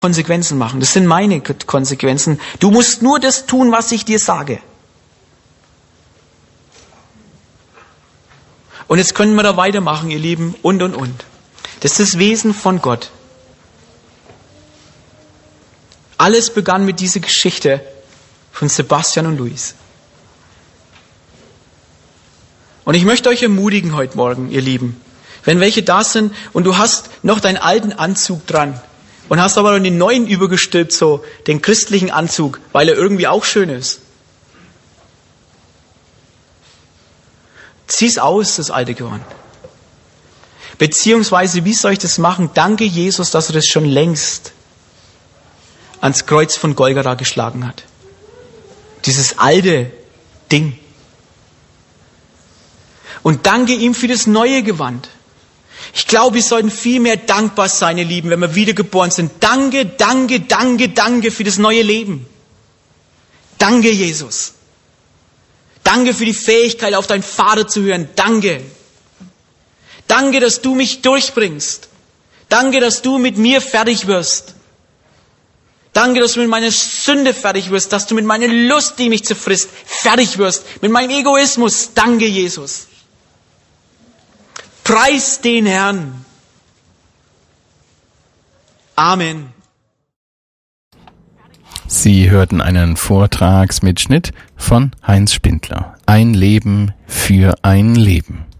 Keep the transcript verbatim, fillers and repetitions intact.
Konsequenzen machen. Das sind meine Konsequenzen. Du musst nur das tun, was ich dir sage. Und jetzt können wir da weitermachen, ihr Lieben, und, und, und. Das ist das Wesen von Gott. Alles begann mit dieser Geschichte von Sebastian und Luis. Und ich möchte euch ermutigen heute Morgen, ihr Lieben, wenn welche da sind und du hast noch deinen alten Anzug dran und hast aber noch den neuen übergestülpt, so den christlichen Anzug, weil er irgendwie auch schön ist. Zieh's aus, das alte Gewand. Beziehungsweise, wie soll ich das machen? Danke Jesus, dass er das schon längst ans Kreuz von Golgatha geschlagen hat. Dieses alte Ding. Und danke ihm für das neue Gewand. Ich glaube, wir sollten viel mehr dankbar sein, ihr Lieben, wenn wir wiedergeboren sind. Danke, danke, danke, danke für das neue Leben. Danke, Jesus. Danke für die Fähigkeit, auf deinen Vater zu hören. Danke. Danke, dass du mich durchbringst. Danke, dass du mit mir fertig wirst. Danke, dass du mit meiner Sünde fertig wirst, dass du mit meiner Lust, die mich zerfrisst, fertig wirst. Mit meinem Egoismus. Danke, Jesus. Preis den Herrn. Amen. Sie hörten einen Vortragsmitschnitt von Heinz Spindler. Ein Leben für ein Leben.